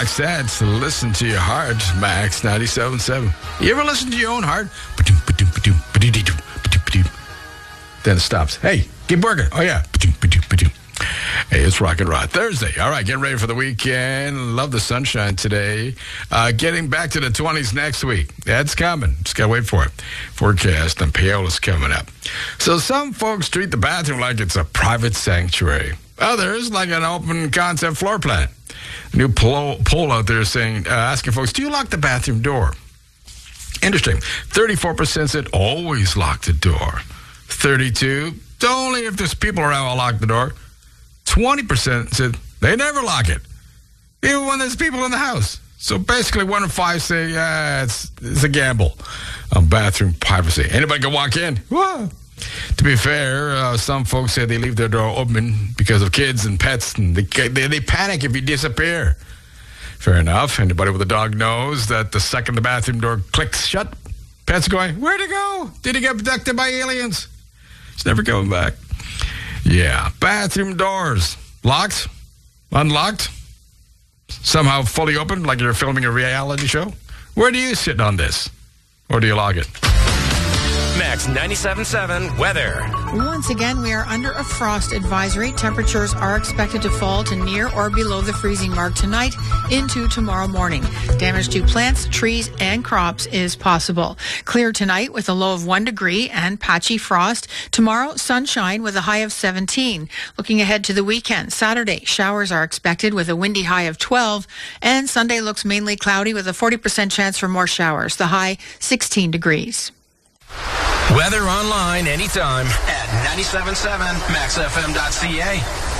Max, that's Listen to Your Heart, Max 97.7. You ever listen to your own heart? Then it stops. Hey, keep working. Oh, yeah. Hey, it's Rock and Rod Thursday. All right, get ready for the weekend. Love the sunshine today. Getting back to the 20s next week. That's coming. Just got to wait for it. Forecast and Paola's coming up. So some folks treat the bathroom like it's a private sanctuary. Others like an open concept floor plan. A new poll out there saying, asking folks, do you lock the bathroom door? Interesting. 34% said always lock the door. 32, only if there's people around will lock the door. 20% said they never lock it, even when there's people in the house. So basically 1 in 5 say, it's a gamble on bathroom privacy. Anybody can walk in. Whoa. To be fair, some folks say they leave their door open because of kids and pets, and they panic if you disappear. Fair enough. Anybody with a dog knows that the second the bathroom door clicks shut, pet's going, where'd he go? Did he get abducted by aliens? He's never coming back. Yeah. Bathroom doors. Locked? Unlocked? Somehow fully open like you're filming a reality show? Where do you sit on this? Or do you log it? Max 97.7 weather. Once again, we are under a frost advisory. Temperatures are expected to fall to near or below the freezing mark tonight into tomorrow morning. Damage to plants, trees, and crops is possible. Clear tonight with a low of 1 degree and patchy frost. Tomorrow, sunshine with a high of 17. Looking ahead to the weekend, Saturday, showers are expected with a windy high of 12. And Sunday looks mainly cloudy with a 40% chance for more showers. The high, 16 degrees. Weather online anytime at 97.7maxfm.ca.